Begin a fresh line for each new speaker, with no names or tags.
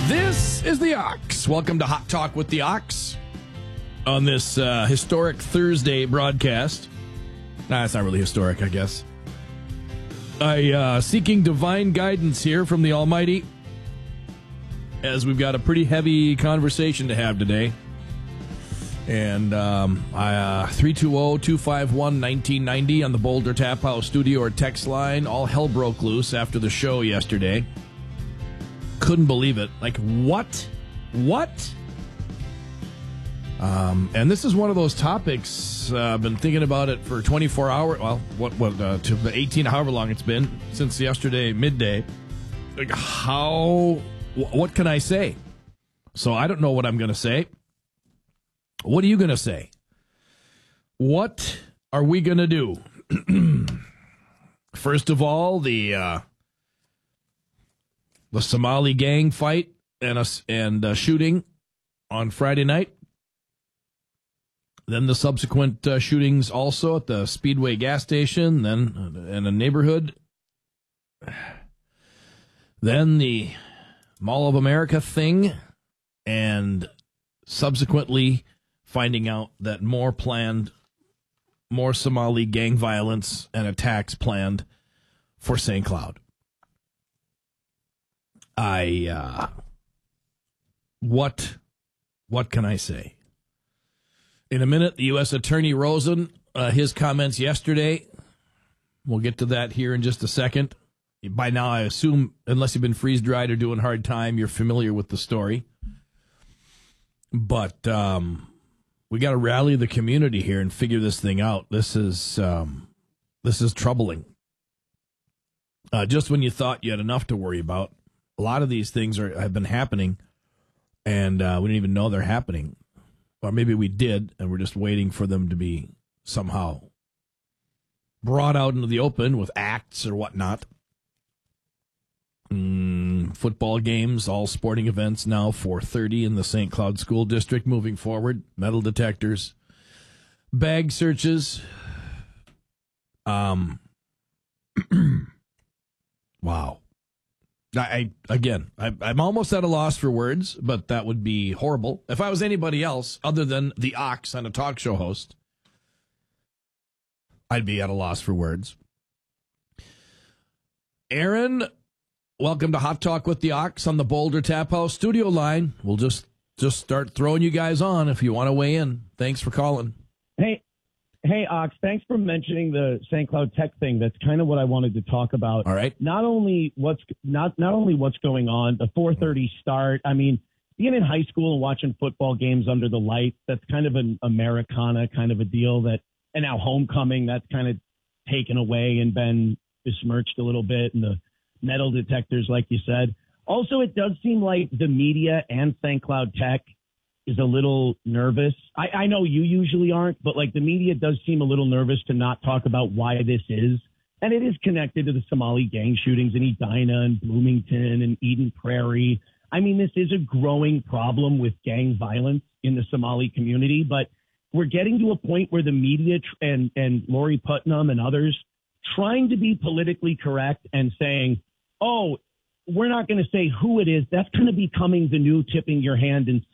This is the Ox. Welcome to Hot Talk with the Ox on this historic Thursday broadcast. Nah, it's not really historic, I guess. Seeking divine guidance here from the Almighty, as we've got a pretty heavy conversation to have today. And 320-251-1990 on the Boulder Tap House studio or text line. All hell broke loose after the show yesterday. Couldn't believe it. Like, what? And this is one of those topics. I've been thinking about it for 24 hours. Well, to the 18, however long it's been since yesterday midday. Like, what can I say? So I don't know what I'm going to say. What are you going to say? What are we going to do? First of all, the Somali gang fight and shooting on Friday night. Then the subsequent shootings also at the Speedway gas station, then in a neighborhood. Then the Mall of America thing, and subsequently finding out that more Somali gang violence and attacks planned for St. Cloud. What can I say? In a minute, the U.S. Attorney Rosen, his comments yesterday. We'll get to that here in just a second. By now, I assume, unless you've been freeze-dried or doing hard time, you're familiar with the story. But we got to rally the community here and figure this thing out. This is troubling. Just when you thought you had enough to worry about, a lot of these things have been happening, and we didn't even know they're happening. Or maybe we did, and we're just waiting for them to be somehow brought out into the open with acts or whatnot. Football games, all sporting events now, 4:30 in the St. Cloud School District moving forward. Metal detectors, bag searches. Wow. I'm almost at a loss for words, but that would be horrible. If I was anybody else other than the Ox and a talk show host, I'd be at a loss for words. Aaron, welcome to Hot Talk with the Ox on the Boulder Tap House studio line. We'll just start throwing you guys on if you want to weigh in. Thanks for calling.
Hey, Ox, thanks for mentioning the St. Cloud Tech thing. That's kind of what I wanted to talk about.
All right.
Not only what's going on, the 4:30 start. I mean, being in high school and watching football games under the lights, that's kind of an Americana kind of a deal and now homecoming, that's kind of taken away and been besmirched a little bit, and the metal detectors, like you said. Also, it does seem like the media and St. Cloud Tech is a little nervous. I know you usually aren't, but like the media does seem a little nervous to not talk about why this is. And it is connected to the Somali gang shootings in Edina and Bloomington and Eden Prairie. I mean, this is a growing problem with gang violence in the Somali community, but we're getting to a point where the media and Lori Putnam and others trying to be politically correct and saying, oh, we're not going to say who it is. That's kind of becoming the new tipping your hand and